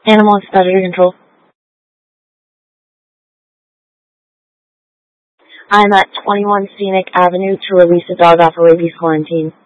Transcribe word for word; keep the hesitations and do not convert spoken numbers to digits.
Animal and Predator Control. I'm at twenty-one Scenic Avenue to release a dog off a rabies quarantine.